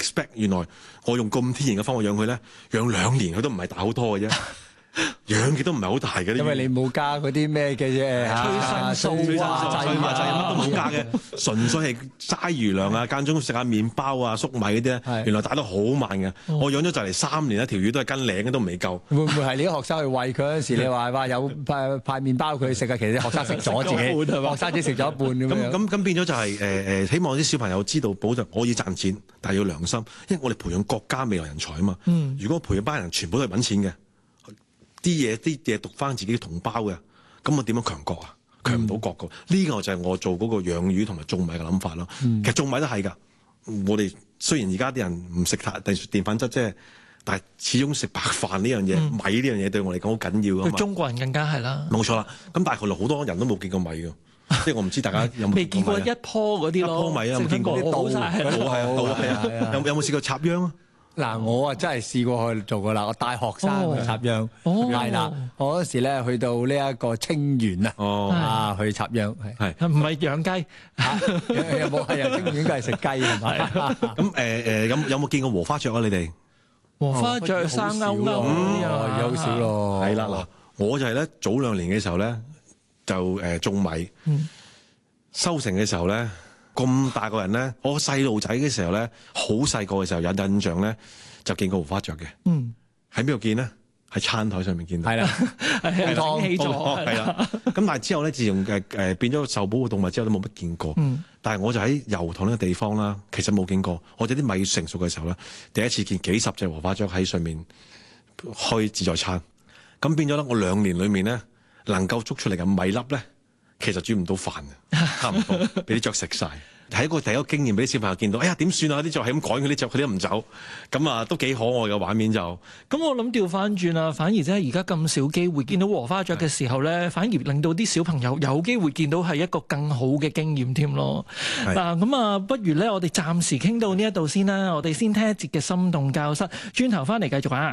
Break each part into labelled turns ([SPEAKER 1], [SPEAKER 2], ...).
[SPEAKER 1] expect 原來我用咁天然嘅方法養佢咧，養2年佢都唔係大好多嘅啫。養嘅都唔係好大嘅，
[SPEAKER 2] 因為你冇加嗰啲咩嘅
[SPEAKER 3] 催生素啊、
[SPEAKER 1] 乜都冇加嘅，純粹係齋魚糧啊，間中食下麵包啊、粟米嗰啲咧，原來打得好慢嘅。我養咗就嚟3年，一條魚都係跟領嘅都未夠。
[SPEAKER 2] 會唔會係你啲學生去餵佢嗰陣時，你話有派麵包佢食啊？其實啲學生食咗自己，學生只食咗一半咁樣。
[SPEAKER 1] 咁變咗就係希望啲小朋友知道保障可以賺錢，但係要良心，因為我哋培養國家未來人才啊嘛。如果培養班人全部都係揾錢嘅。啲嘢讀翻自己同胞嘅，咁我點樣強國啊？強唔到國噶。呢個就係我做嗰個養魚同埋種米嘅諗法咯。其實種米都係㗎。我哋雖然而家啲人唔食澱粉質啫，但係始終食白飯呢樣嘢，米呢樣嘢對我嚟講好緊要啊嘛。
[SPEAKER 3] 中國人更加係啦。
[SPEAKER 1] 冇錯啦。咁但係佢哋好多人都冇見過米㗎。即係我唔知大家有冇
[SPEAKER 3] 未見過一樖嗰啲咯？
[SPEAKER 1] 一樖米啊，有冇見過？有冇試過插秧啊？
[SPEAKER 2] 嗱，我啊真係試過去做過啦，我帶學生去插秧，係啦，我嗰時咧去到呢一個清遠去插秧，
[SPEAKER 3] 係唔係養雞？
[SPEAKER 2] 有冇係啊？清遠應該係食雞係咪？
[SPEAKER 1] 咁有冇見過禾花雀啊？你哋
[SPEAKER 3] 禾花雀生勾勾
[SPEAKER 2] 有好少咯。
[SPEAKER 1] 係啦，嗱，我就係咧早2年嘅時候咧就種米，收成嘅時候咧。咁大個人咧，我細路仔嘅時候咧，好細個嘅時候有印象咧，就見過禾花雀嘅。喺邊度見咧？喺餐台上面見到。係啦，
[SPEAKER 3] 整起咗。
[SPEAKER 1] 係啦。咁但係之後咧，自從變咗受保護動物之後，都冇乜見過。但係我就喺油塘呢個地方啦，其實冇見過。我哋啲米成熟嘅時候咧，第一次見幾十隻禾花雀喺上面開自助餐。咁變咗咧，我2年裏面咧，能夠捉出嚟嘅米粒咧。其實煮唔到飯嘅，差唔多俾啲雀食晒。係一個第一個經驗俾啲小朋友見到，哎呀點算啊？啲雀係咁趕佢啲雀，佢都唔走，咁啊都幾可愛嘅畫面就。
[SPEAKER 3] 咁我諗調翻轉啦，反而即係而家咁少機會見到禾花雀嘅時候咧，反而令到啲小朋友有機會見到係一個更好嘅經驗添咯。嗱咁啊，不如咧我哋暫時傾到呢一度先啦，我哋先聽一節嘅心動教室，轉頭翻嚟繼續啊。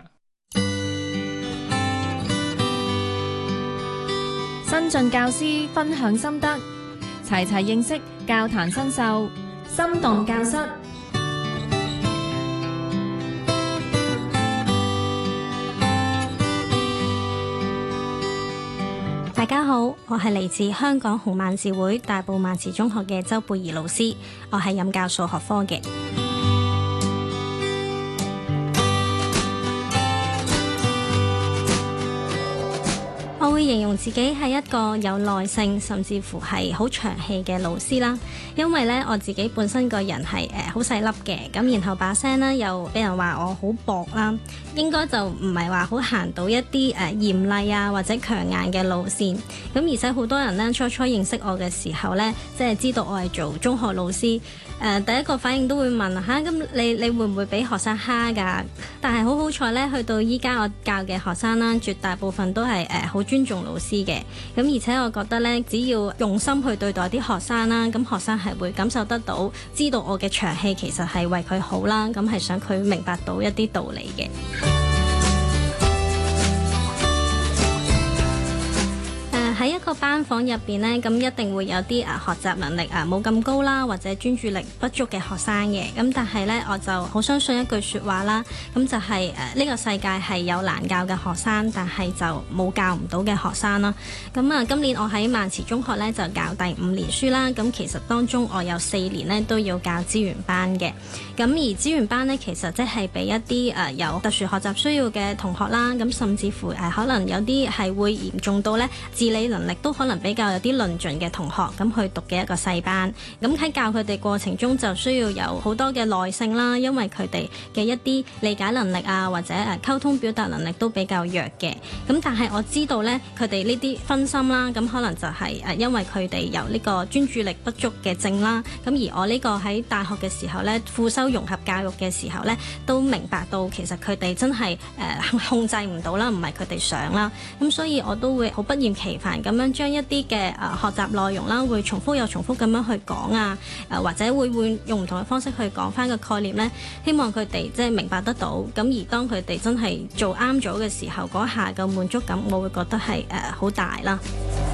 [SPEAKER 4] 新晉教師分享心得，齊齊認識教壇新秀，心動教室。
[SPEAKER 5] 大家好，我係嚟自香港紅卍字會大埔卍慈中學嘅周貝兒老師，我係任教數學科嘅。我會形容自己係一個有耐性，甚至乎係好長氣嘅老師啦。因為咧，我自己本身個人係好細粒嘅，咁然後把聲咧又俾人話我好薄啦，應該就唔係話好行到一啲嚴厲啊或者強硬嘅路線。咁而且好多人咧初認識我嘅時候咧，即係知道我係做中學老師。第一個反應都會問嚇，咁你會唔會俾學生蝦㗎？但係好彩咧，去到依家我教嘅學生啦，絕大部分都係好尊重老師嘅。咁而且我覺得咧，只要用心去對待啲學生啦，咁學生係會感受得到，知道我嘅長氣其實係為佢好啦，咁係想佢明白到一啲道理嘅。喺一個班房入邊呢，咁一定會有啲學習能力冇咁高啦，或者專注力不足嘅學生嘅。咁但係呢，我就好相信一句説話啦，咁就係呢個世界係有難教嘅學生，但係就冇教唔到嘅學生啦。咁啊，今年我喺卍慈中學呢，就教第5年書啦。咁其實當中我有4年呢都要教資源班嘅。咁而資源班呢，其實即係俾一啲有特殊學習需要嘅同學啦。咁甚至乎可能有啲係會嚴重到呢自理能力都可能比較有啲論盡嘅同學，咁去讀嘅一個細班。咁喺教佢哋過程中就需要有好多嘅耐性啦，因為佢哋嘅一啲理解能力啊，或者溝通表達能力都比較弱嘅。咁但係我知道呢，佢哋呢啲分心啦，咁可能就係因為佢哋有呢個專注力不足嘅症啦。咁而我呢個喺大學嘅時候呢，副修融合教育嘅時候呢，都明白到其實佢哋真係控制唔到啦，唔係佢哋想啦。咁所以我都會好不厭其煩咁樣將一啲嘅學習內容啦，會重複又重複咁樣去講啊，或者會用唔同嘅方式去講翻個概念呢，希望佢哋即係明白得到。咁而當佢哋真係做啱咗嘅時候，嗰下嘅滿足感，我會覺得係好大啦。